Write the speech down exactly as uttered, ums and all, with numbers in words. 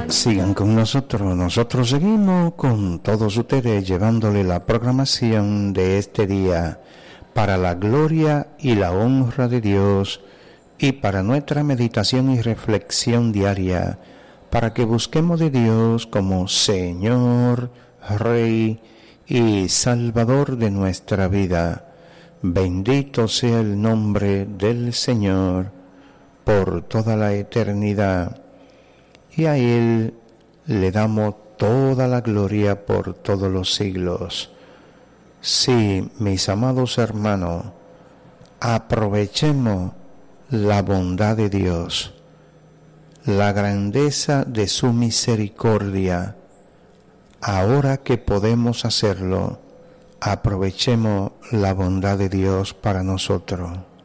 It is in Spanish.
Sigan con nosotros, nosotros seguimos con todos ustedes llevándole la programación de este día para la gloria y la honra de Dios y para nuestra meditación y reflexión diaria, para que busquemos de Dios como Señor, Rey y Salvador de nuestra vida. Bendito sea el nombre del Señor por toda la eternidad. Y a Él le damos toda la gloria por todos los siglos. Sí, mis amados hermanos, aprovechemos la bondad de Dios, la grandeza de su misericordia. Ahora que podemos hacerlo, aprovechemos la bondad de Dios para nosotros.